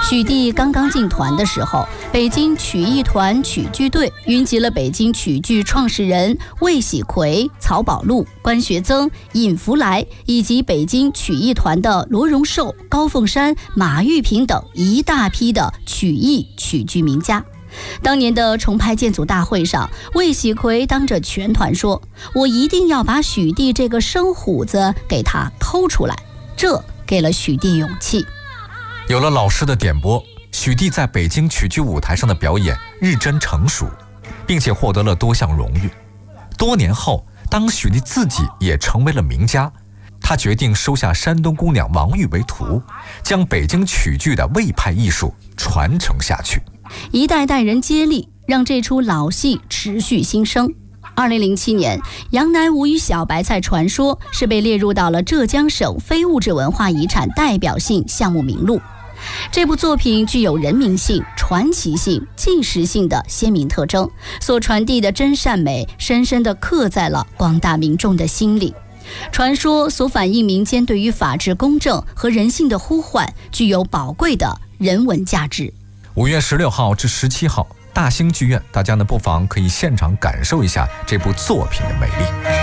许帝刚刚进团的时候，北京曲艺团曲剧队云集了北京曲剧创始人魏喜奎、曹宝路、关学增、尹福来，以及北京曲艺团的罗荣寿、高凤山、马玉平等一大批的曲艺曲剧名家。当年的重拍建组大会上，魏喜奎当着全团说：“我一定要把许帝这个生虎子给他偷出来。”这给了许帝勇气。 有了老师的点拨，许帝在北京曲剧舞台上的表演日臻成熟，并且获得了多项荣誉。多年后，当许帝自己也成为了名家，他决定收下山东姑娘王玉为徒，将北京曲剧的魏派艺术传承下去。 一代代人接力，让这出老戏持续兴生。2007年，杨乃武与小白菜传说是被列入到了浙江省非物质文化遗产代表性项目名录。这部作品具有人民性、传奇性、纪实性的鲜明特征，所传递的真善美深深地刻在了广大民众的心里。传说所反映民间对于法治公正和人性的呼唤，具有宝贵的人文价值。 5月16号至17号，大兴剧院，大家呢不妨可以现场感受一下这部作品的美丽。